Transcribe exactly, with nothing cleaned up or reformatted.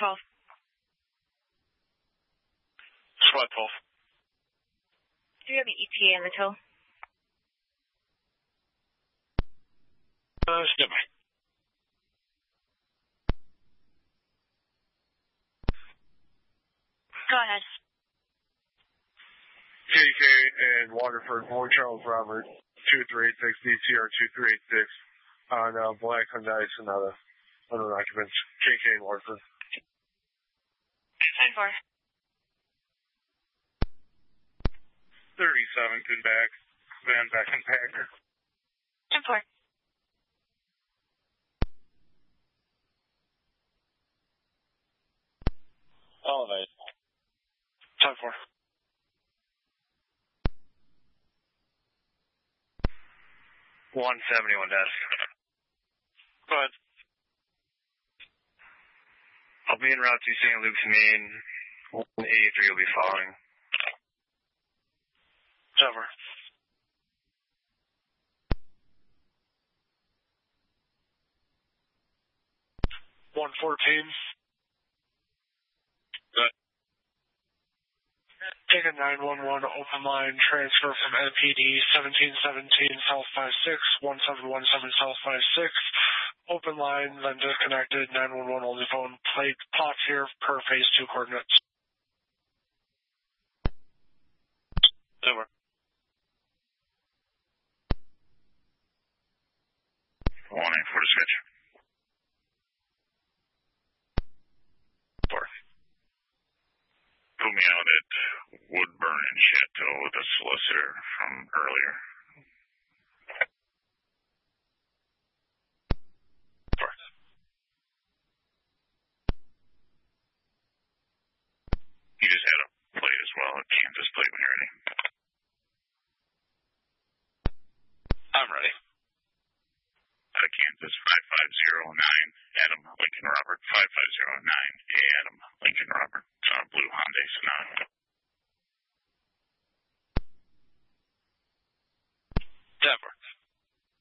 twelve. Squad twelve. Do you have an E T A on the tow? Uh, stand by. Go ahead. K K and Waterford, Boy Charles Robert, two three eight six, D C R two three eight six, on uh, Black Hyundai Sonata, unknown occupants, K K and Waterford. ten four. thirty-seven, good back, Van Beck and Packer. ten four. Elevate. ten four. one seventy-one desk. Go ahead. I'll be en route to Saint Luke's, Maine. eighty-three will be following. Cover. one fourteen. Good. Take a nine one one open line transfer from N P D seventeen seventeen South five six, one seven one seven South five six. Open line, then disconnected, nine one one only phone. Plate plots here per phase two coordinates. Over. one eight four to switch. Fourth. Put me out at Woodburn and Chateau with a solicitor from earlier. Fourth. You just had a plate as well, a Kansas plate when you're ready. I'm ready. Out of Kansas, five five zero nine, Adam Lincoln Robert, five five zero nine, Adam Lincoln Robert, uh, blue Hyundai Sonata. Denver.